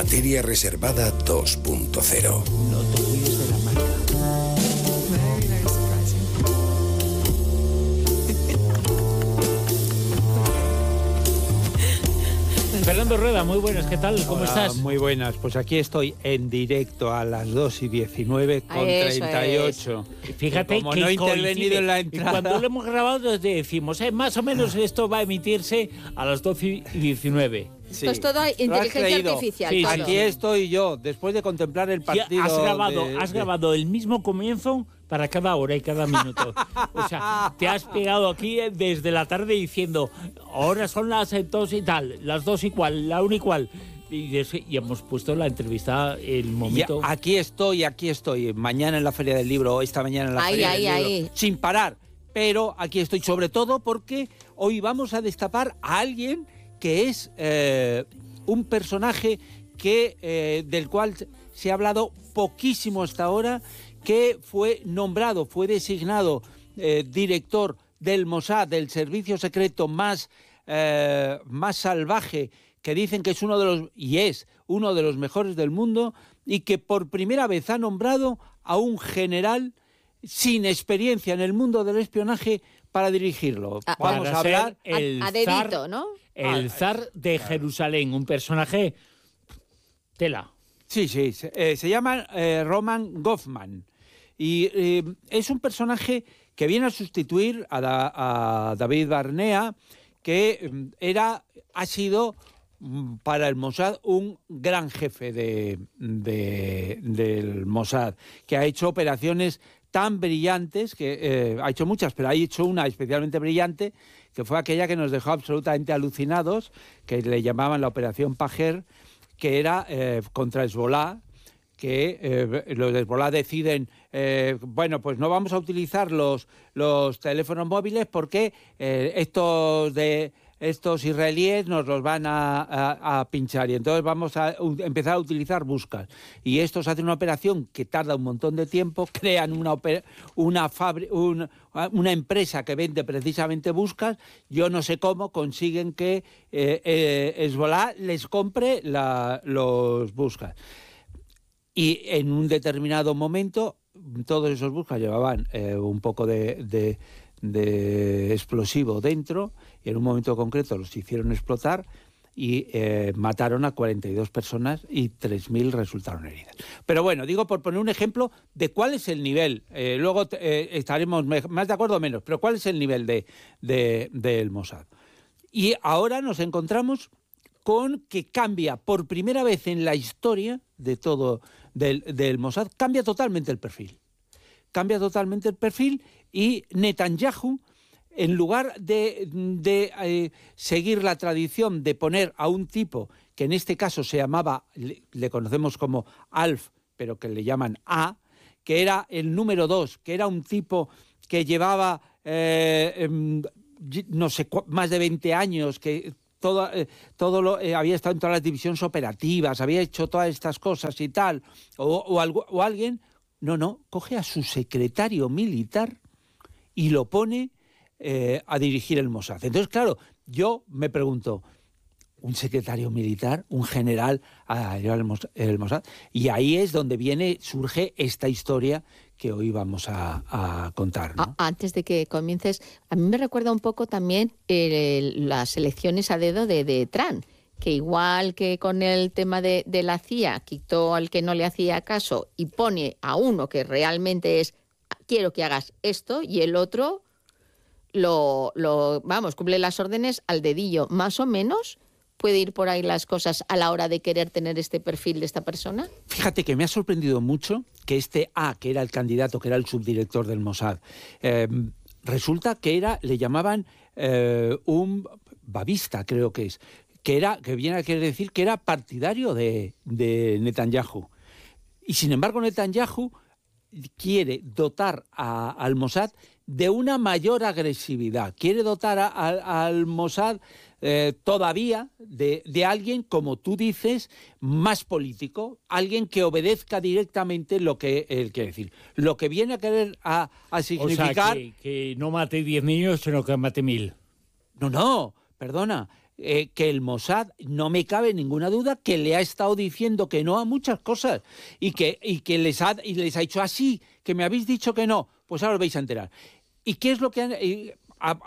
Materia reservada 2.0. No te olvides de la marca. Very, very surprising. Fernando Rueda, muy buenas, ¿qué tal? ¿Cómo estás? Muy buenas, pues aquí estoy en directo a las 2:19 con 38. Fíjate como que no he intervenido coincide. en la Y entrada. cuando lo hemos grabado nos decimos, más o menos esto va a emitirse a las 12:19. Sí. Esto es todo Lo has inteligencia creído. artificial. Sí, todo. Aquí estoy yo, después de contemplar el Sí, partido. has grabado el mismo comienzo para cada hora y cada minuto. O sea, te has pegado aquí desde la tarde diciendo, ahora son las 2 y tal, las 2 y cual, la 1 y cual. Y hemos puesto la entrevista, el momento. Aquí estoy. Mañana en la Feria del Libro, esta mañana en la Feria del Libro. Sin parar. Pero aquí estoy, sobre todo porque hoy vamos a destapar a alguien que es un personaje del cual se ha hablado poquísimo hasta ahora, que fue designado director del Mossad, del servicio secreto más salvaje, que dicen que es uno de los mejores del mundo, y que por primera vez ha nombrado a un general sin experiencia en el mundo del espionaje para dirigirlo. Vamos a hablar a dedito, ¿no? El zar de Jerusalén, un personaje tela. Sí, se llama Roman Goffman, y es un personaje que viene a sustituir a David Barnea, que ha sido para el Mossad un gran jefe del Mossad, que ha hecho operaciones tan brillantes, que ha hecho muchas, pero ha hecho una especialmente brillante, que fue aquella que nos dejó absolutamente alucinados, que le llamaban la Operación Pajer, que era contra Hezbolá, que los de Hezbolá deciden, pues no vamos a utilizar los teléfonos móviles porque estos israelíes nos los van a pinchar, y entonces vamos a empezar a utilizar buscas. Y estos hacen una operación que tarda un montón de tiempo, crean una empresa que vende precisamente buscas. Yo no sé cómo consiguen que Hezbolá les compre los buscas. Y en un determinado momento, todos esos buscas llevaban un poco de explosivo dentro, y en un momento concreto los hicieron explotar y mataron a 42 personas y 3.000 resultaron heridas. Pero bueno, digo por poner un ejemplo de cuál es el nivel. Luego estaremos más de acuerdo o menos, pero cuál es el nivel del Mossad. Y ahora nos encontramos con que cambia por primera vez en la historia de todo del Mossad, cambia totalmente el perfil. Y Netanyahu, en lugar de seguir la tradición de poner a un tipo que en este caso se llamaba, le conocemos como Alf, pero que le llaman A, que era el número 2, que era un tipo que llevaba, más de 20 años, que había estado en todas las divisiones operativas, había hecho todas estas cosas y tal, o alguien, no, coge a su secretario militar y lo pone a dirigir el Mossad. Entonces, claro, yo me pregunto, ¿un secretario militar, un general a llevar el Mossad? Y ahí es donde surge esta historia que hoy vamos a contar, ¿no? Antes de que comiences, a mí me recuerda un poco también las elecciones a dedo de Trump, que igual que con el tema de la CIA, quitó al que no le hacía caso y pone a uno que realmente quiero que hagas esto, y el otro cumple las órdenes al dedillo. Más o menos puede ir por ahí las cosas a la hora de querer tener este perfil de esta persona. Fíjate que me ha sorprendido mucho que este A, que era el candidato, que era el subdirector del Mossad, resulta que le llamaban un babista, creo que es, que viene a querer decir que era partidario de Netanyahu. Y sin embargo Netanyahu quiere dotar al Mossad de una mayor agresividad, quiere dotar al Mossad todavía de alguien, como tú dices, más político, alguien que obedezca directamente lo que él quiere decir. Lo que viene a querer a significar... O sea, que no mate 10 niños, sino que mate 1.000. No, perdona. que el Mossad, no me cabe ninguna duda, que le ha estado diciendo que no a muchas cosas y que les ha dicho así, que me habéis dicho que no, pues ahora os vais a enterar. ¿Y qué es lo que